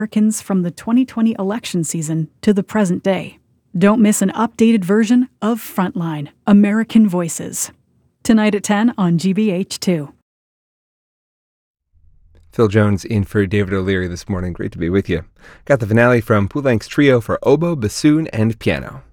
Americans from the 2020 election season to the present day. Don't miss an updated version of Frontline, American Voices. Tonight at 10 on GBH2. Phil Jones in for David O'Leary this morning. Great to be with you. Got the finale from Poulenc's trio for oboe, bassoon, and piano.